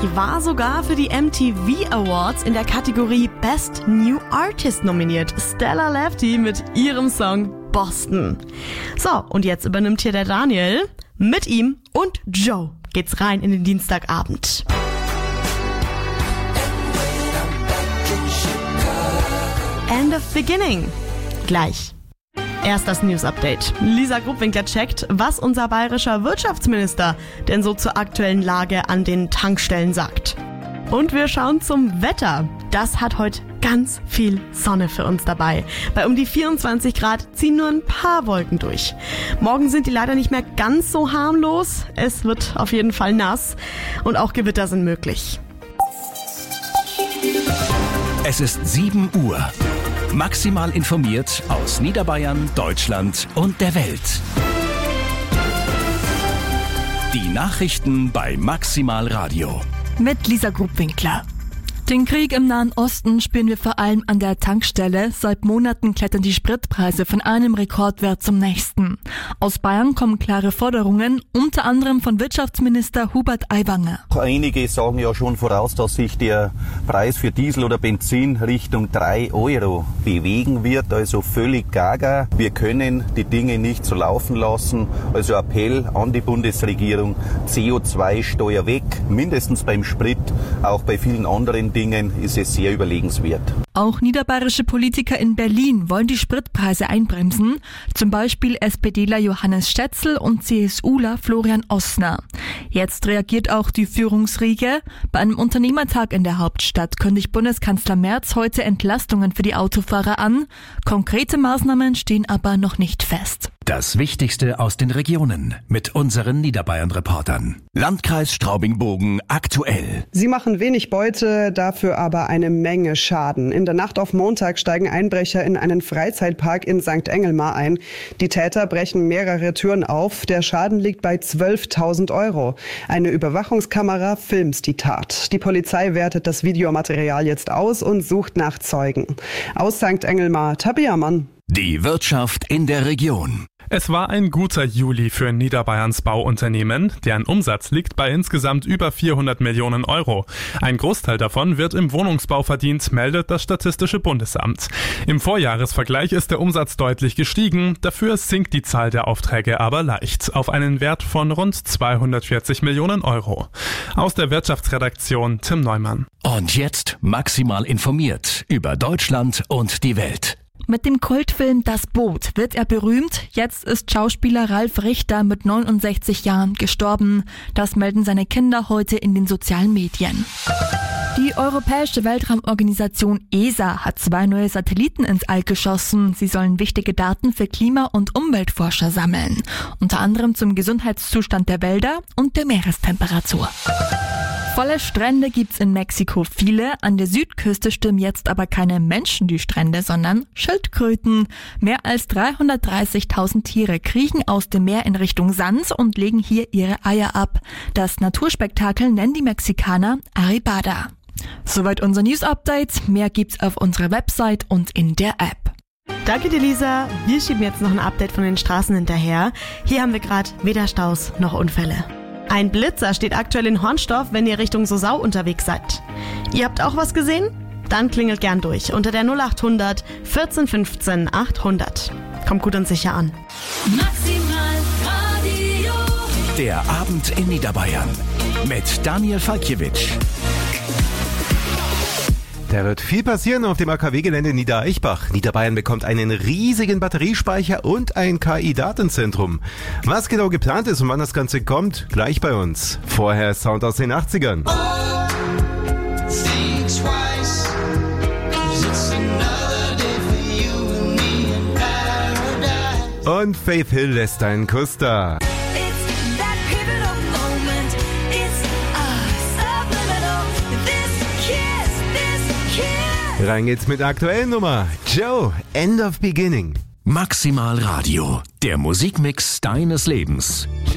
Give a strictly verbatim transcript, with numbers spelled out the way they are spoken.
war sogar für die M T V Awards in der Kategorie Best New Artist nominiert. Stella Lefty mit ihrem Song Boston. So, und jetzt übernimmt hier der Daniel. Mit ihm und Joe geht's rein in den Dienstagabend. End of Beginning. Gleich. Erst das News-Update. Lisa Gruppwinkler checkt, was unser bayerischer Wirtschaftsminister denn so zur aktuellen Lage an den Tankstellen sagt. Und wir schauen zum Wetter. Das hat heute ganz viel Sonne für uns dabei. Bei um die vierundzwanzig Grad ziehen nur ein paar Wolken durch. Morgen sind die leider nicht mehr ganz so harmlos. Es wird auf jeden Fall nass und auch Gewitter sind möglich. Es ist sieben Uhr. Maximal informiert aus Niederbayern, Deutschland und der Welt. Die Nachrichten bei Maximal Radio. Mit Lisa Gruppwinkler. Den Krieg im Nahen Osten spüren wir vor allem an der Tankstelle. Seit Monaten klettern die Spritpreise von einem Rekordwert zum nächsten. Aus Bayern kommen klare Forderungen, unter anderem von Wirtschaftsminister Hubert Aiwanger. Einige sagen ja schon voraus, dass sich der Preis für Diesel oder Benzin Richtung drei Euro bewegen wird, also völlig gaga. Wir können die Dinge nicht so laufen lassen. Also Appell an die Bundesregierung, C O zwei Steuer weg, mindestens beim Sprit, auch bei vielen anderen Dingen ist es sehr überlegenswert. Auch niederbayerische Politiker in Berlin wollen die Spritpreise einbremsen, zum Beispiel SPDler Johannes Stetzel und CSUler Florian Ossner. Jetzt reagiert auch die Führungsriege. Bei einem Unternehmertag in der Hauptstadt kündigt Bundeskanzler Merz heute Entlastungen für die Autofahrer an. Konkrete Maßnahmen stehen aber noch nicht fest. Das Wichtigste aus den Regionen mit unseren Niederbayern-Reportern. Landkreis Straubing-Bogen aktuell. Sie machen wenig Beute, dafür aber eine Menge Schaden. In der Nacht auf Montag steigen Einbrecher in einen Freizeitpark in Sankt Engelmar ein. Die Täter brechen mehrere Türen auf. Der Schaden liegt bei zwölftausend Euro. Eine Überwachungskamera filmt die Tat. Die Polizei wertet das Videomaterial jetzt aus und sucht nach Zeugen. Aus Sankt Engelmar, Tabea Mann. Die Wirtschaft in der Region. Es war ein guter Juli für Niederbayerns Bauunternehmen. Deren Umsatz liegt bei insgesamt über vierhundert Millionen Euro. Ein Großteil davon wird im Wohnungsbau verdient, meldet das Statistische Bundesamt. Im Vorjahresvergleich ist der Umsatz deutlich gestiegen. Dafür sinkt die Zahl der Aufträge aber leicht auf einen Wert von rund zweihundertvierzig Millionen Euro. Aus der Wirtschaftsredaktion Tim Neumann. Und jetzt maximal informiert über Deutschland und die Welt. Mit dem Kultfilm Das Boot wird er berühmt. Jetzt ist Schauspieler Ralf Richter mit neunundsechzig Jahren gestorben. Das melden seine Kinder heute in den sozialen Medien. Die Europäische Weltraumorganisation E S A hat zwei neue Satelliten ins All geschossen. Sie sollen wichtige Daten für Klima- und Umweltforscher sammeln. Unter anderem zum Gesundheitszustand der Wälder und der Meerestemperatur. Volle Strände gibt's in Mexiko viele. An der Südküste stürmen jetzt aber keine Menschen die Strände, sondern Schildkröten. Mehr als dreihundertdreißigtausend Tiere kriechen aus dem Meer in Richtung Sand und legen hier ihre Eier ab. Das Naturspektakel nennen die Mexikaner Arribada. Soweit unser News-Update. Mehr gibt's auf unserer Website und in der App. Danke dir, Lisa. Wir schieben jetzt noch ein Update von den Straßen hinterher. Hier haben wir gerade weder Staus noch Unfälle. Ein Blitzer steht aktuell in Hornstorf, wenn ihr Richtung Sosau unterwegs seid. Ihr habt auch was gesehen? Dann klingelt gern durch unter der null acht hundert vierzehn fünfzehn achthundert. Kommt gut und sicher an. Maximal Radio. Der Abend in Niederbayern mit Daniel Falkiewicz. Da wird viel passieren auf dem A K W-Gelände Niedereichbach. Niederbayern bekommt einen riesigen Batteriespeicher und ein K I-Datenzentrum. Was genau geplant ist und wann das Ganze kommt, gleich bei uns. Vorher Sound aus den achtzigern. Und Faith Hill lässt einen Kuss da. Rein geht's mit der aktuellen Nummer. Joe, End of Beginning. Maximal Radio, der Musikmix deines Lebens.